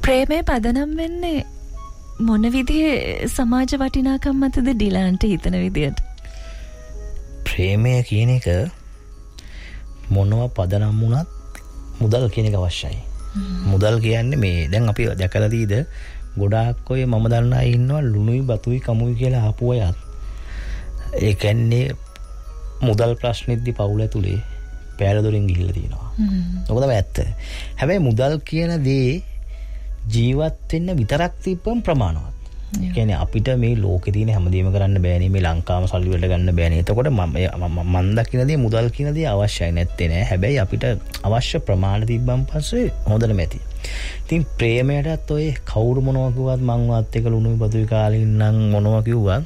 ප්‍රේමේ පදනම් වෙන්නේ මොන විදිහේ සමාජ වටිනාකම් මතද ඩිලාන්ට හිතන විදියට? ප්‍රේමය කියන එක මොනවා පදනම් වුණත් මුදල් කියන එක අවශ්‍යයි. මුදල් කියන්නේ මේ දැන් අපි දැකලා දීද ගොඩාක් ඔය මම දන්න අය ඉන්නවා ලුණුයි බතුයි කමුයි කියලා ආපු අයත්. ඒ කියන්නේ මුදල් ප්‍රශ්නෙද්දි පවුල ඇතුලේ පෑරදොරින් ගිහිල්ලා තියෙනවා. ඔක තමයි ඇත්ත. හැබැයි මුදල් කියන දේ ජීවත් වෙන්න විතරක් තිබ්බම ප්‍රමාණවත්. ඒ කියන්නේ අපිට මේ ලෝකේ තියෙන හැමදේම කරන්න බෑනේ. මේ ලංකාවම සල්ලි වලට ගන්න බෑනේ. එතකොට මම දකින දේ මුදල් කියන දේ අවශ්‍යයි නැත්තේ නෑ. හැබැයි අපිට අවශ්‍ය ප්‍රමාණය තිබ්බන් පස්සේ හොඳටම ඇති. ඉතින් ප්‍රේමයටත් ඔය කවුරු මොනවා කිව්වත් මං වත් එක ලුණුයි බතුයි කාලේ ඉන්නම් මොනවා කිව්වත්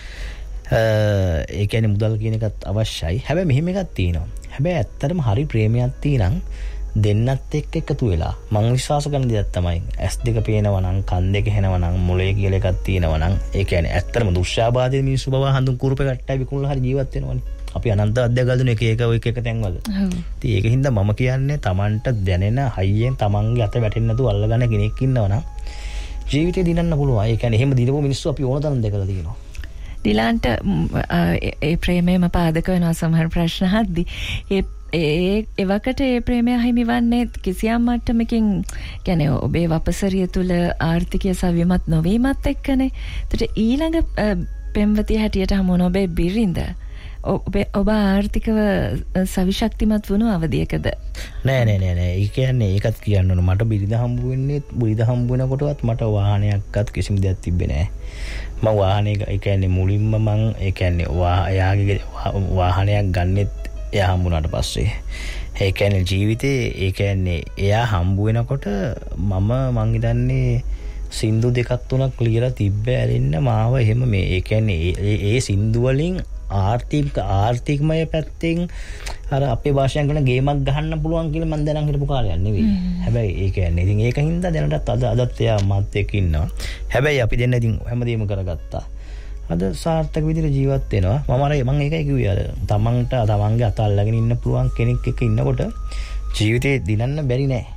ඒ කියන්නේ මුදල් කියන එකත් අවශ්‍යයි. හැබැයි මෙහෙම එකක් තියෙනවා. හැබැයි ඇත්තටම හරි ප්‍රේමයක් තියෙනම් දෙන්නත් එක්ක එකතු වෙලා මං විශ්වාස කරන දෙයක් තමයි S2 පේනවා නම් කන් දෙක හෙනවා නම් මොලේ කියලා එකක් තියෙනවා නම් ඒ කියන්නේ ඇත්තටම දුෂ්‍යාබාධයේ මිනිස්සු බව හඳුන් කුරුපේ කට්ටයි විකුණලා හරි ජීවත් වෙනවනේ. අපි අනන්ත අධ්‍යයන ගන්න එක තැන්වල. ඉතින් ඒක හින්දා මම කියන්නේ Tamanට දැනෙන හයියෙන් Tamanගේ අත වැටෙන්නේ නැතුව අල්ලගන්න කෙනෙක් ඉන්නවනම් ජීවිතේ දිනන්න පුළුවන්. ඒ කියන්නේ එහෙම දිනපු මිනිස්සු අපි ඕන තරම් දැකලා තියෙනවා. ඩිලාන්ට ඒ ප්‍රේමයම පාදක වෙනවා සමහර ප්‍රශ්න හද්දි. එවකට ඒ ප්‍රේමය හිමිවන්නේ කිසියම් මට්ටමකින් කියන්නේ ඔබේ වපසරිය තුල ආර්ථිකය සවිමත් නොවීමත් එක්කනේ. ඒකට ඊළඟ පෙම්වතිය හැටියට හමුවන ඔබේ බිරිඳ ඔබ ආර්ථිකව සවිශක්තිමත් වුණු අවධියකද? නෑ. ඒ කියන්නේ ඒකත් කියන්න ඕන. මට බිරිඳ හම්බ වෙනකොටවත් මට වාහනයක්වත් කිසිම දෙයක් තිබ්බේ නෑ. මම වාහනේ ඒ කියන්නේ මුලින්ම මං ඒ කියන්නේ එයාගේ වාහනයක් ගන්නෙත් එයා හම්බුනාට පස්සේ. ඒ කියන්නේ ජීවිතේ ඒ කියන්නේ එයා හම්බ වෙනකොට මං හිතන්නේ සින්දු දෙකක් තුනක් ලියලා තිබ්බ ඇරෙන්න මාව එහෙම මේ ඒ කියන්නේ ඒ සින්දු වලින් ආර්ථිකමය පැත්තෙන් අර අපේ භාෂාවෙන් කරන ගේමක් ගහන්න පුළුවන් කියලා මම දැනන් හිටපු කාලයක් නෙවෙයි. හැබැයි ඒ කියන්නේ ඉතින් ඒකින්ද දැනටත් අදත් එයා මාත් එක්ක ඉන්නවා. හැබැයි අපි දෙන්න ඉතින් හැමදේම කරගත්තා. අද සාර්ථක විදිහට ජීවත් වෙනවා. මම ඒකයි කිව්වේ අර තමන්ගේ අත අල්ලගෙන ඉන්න පුළුවන් කෙනෙක් එක්ක ඉන්නකොට ජීවිතේ දිනන්න බැරි නෑ.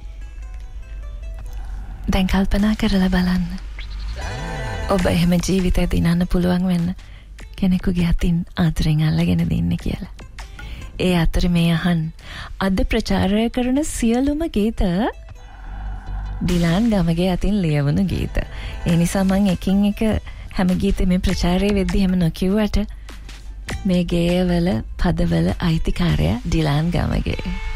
දැන් කල්පනා කරලා බලන්න. ඔබ එහෙම ජීවිතේ දිනන්න පුළුවන් වෙන්න කෙනෙකුගේ අතින් ආදරෙන් අල්ලගෙන දෙන්නේ කියලා. ඒ අතර මේ අහන් අද ප්‍රචාරය කරන සියලුම ගීත ඩිලාන් ගමගේ අතින් ලියවුණු ගීත. ඒ නිසා මම එකින් එක හැම ගීතෙම ප්‍රචාරය වෙද්දී හැම නොකියුවට මේ ගේයවල පදවල අයිතිකාරයා ඩිලාන් ගමගේ.